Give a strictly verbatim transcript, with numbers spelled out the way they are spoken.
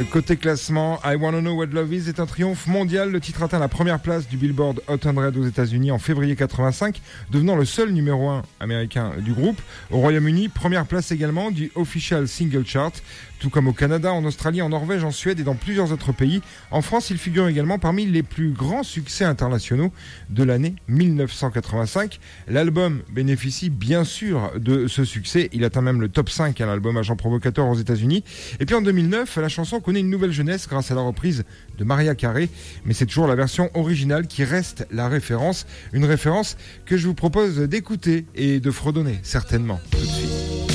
Côté classement, I Wanna Know What Love Is est un triomphe mondial. Le titre atteint la première place du Billboard Hot cent aux États-Unis en février quatre-vingt-cinq, devenant le seul numéro un américain du groupe. Au Royaume-Uni, première place également du Official Single Chart, tout comme au Canada, en Australie, en Norvège, en Suède et dans plusieurs autres pays. En France, il figure également parmi les plus grands succès internationaux de l'année dix-neuf cent quatre-vingt-cinq. L'album bénéficie bien sûr de ce succès. Il atteint même le top cinq, hein, l'album Agent Provocateur aux États-Unis. Et puis en deux mille neuf, la chanson connaît une nouvelle jeunesse grâce à la reprise de Mariah Carey. Mais c'est toujours la version originale qui reste la référence. Une référence que je vous propose d'écouter et de fredonner certainement tout de suite.